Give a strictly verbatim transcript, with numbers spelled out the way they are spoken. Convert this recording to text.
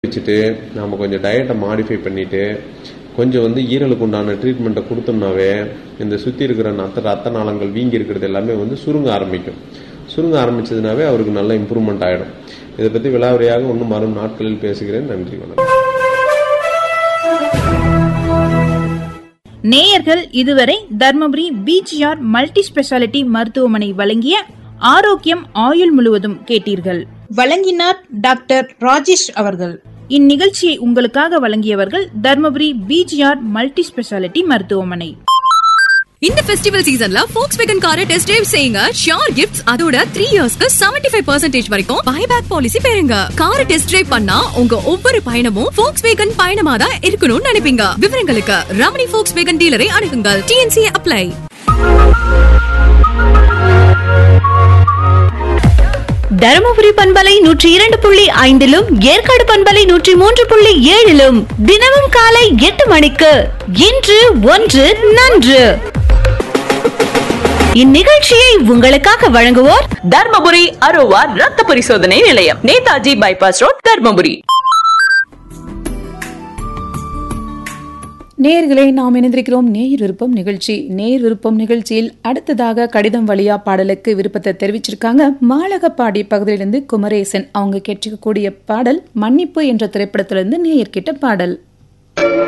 வச்சுட்டு நம்ம கொஞ்சம் டயட்டை மாடிஃபை பண்ணிட்டு கொஞ்சம் வந்து ஈரலுக்கு உண்டான ட்ரீட்மெண்ட்டை கொடுத்தோம்னாவே இந்த சுற்றி இருக்கிற நத்த ரத்த நாளங்கள் வீங்கி இருக்கிறது எல்லாமே வந்து சுருங்க ஆரம்பிக்கும். சுருங்க ஆரம்பிச்சதுனாவே அவருக்கு நல்ல இம்ப்ரூவ்மெண்ட் ஆகிடும். இதை பற்றி விலாவரியாக இன்னும் வரும் நாட்களில் பேசுகிறேன். நன்றி, வணக்கம். நேயர்கள் இதுவரை தர்மபுரி பிஜிஆர் மல்டி ஸ்பெஷாலிட்டி மருத்துவமனை வழங்கிய ஆரோக்கியம் ஆயுள் முழுவதும் கேட்டீர்கள். வழங்கினார் டாக்டர் ராஜேஷ் அவர்கள். இந்நிகழ்ச்சியை உங்களுக்காக வழங்கியவர்கள் தர்மபுரி பிஜிஆர் மல்டி ஸ்பெஷாலிட்டி மருத்துவமனை. இந்த ஃபெஸ்டிவல் சீசன்ல Volkswagen காரை டெஸ்ட் டிரைவ் செய்யுங்க. ஷியோர் கிஃப்ட்ஸ் அதோட த்ரீ இயர்ஸ்க்கு செவன்டி ஃபைவ் பர்சன்டேஜ் வரைக்கும் பைபேக் பாலிசி பெறுங்க. காரை டெஸ்ட் டிரைவ் பண்ணா உங்க ஒவ்வொரு பயணமும் Volkswagen பயணமா தான் இருக்கணும்னு நினைப்பீங்க. விவரங்களுக்கு Ramani Volkswagen டீலரை அணுகுங்கள். DNC apply. Dharmapuri பண்பலை நூற்றி இரண்டு புள்ளி ஐந்திலும் ஏற்காடு பண்பலை நூற்றி மூன்று புள்ளி ஏழிலும் தினமும் காலை எட்டு மணிக்கு இன்று ஒன்று நன்று. இந்நிகழ்ச்சியை உங்களுக்காக வழங்குவோர் தர்மபுரி அரோவா ரத்த பரிசோதனை நிலையம், நேதாஜி பைபாஸ் ரோட், தர்மபுரி. நேயர்களே, நாம் இணைந்திருக்கிறோம் நேயர் விருப்பம் நிகழ்ச்சி. நேயர் விருப்பம் நிகழ்ச்சியில் அடுத்ததாக கடிதம் வழியா பாடலுக்கு விருப்பத்தை தெரிவிச்சிருக்காங்க. மாலகப்பாடி பகுதியிலிருந்து குமரேசன். அவங்க கேட்கக்கூடிய பாடல் மன்னிப்பு என்ற திரைப்படத்திலிருந்து நேயர் கிட்ட பாடல்.